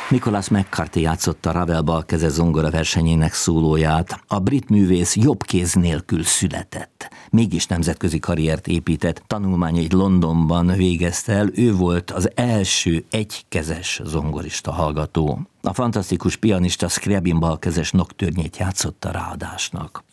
Nicholas McCarthy játszotta Ravel balkeze zongora versenyének szólóját. A brit művész jobb kéz nélkül született. Mégis nemzetközi karriert épített, tanulmányait Londonban végezte el, ő volt az első egykezes zongorista hallgató. A fantasztikus pianista Scriabin balkezes nocturne-jét játszotta ráadásnak.